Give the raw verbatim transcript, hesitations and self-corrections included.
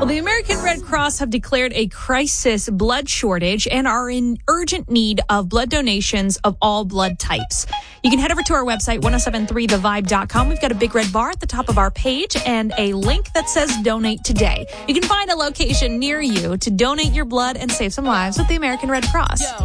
Well, the American Red Cross have declared a crisis blood shortage and are in urgent need of blood donations of all blood types. You can head over to our website, ten seventy-three the vibe dot com. We've got a big red bar at the top of our page and a link that says donate today. You can find a location near you to donate your blood and save some lives with the American Red Cross.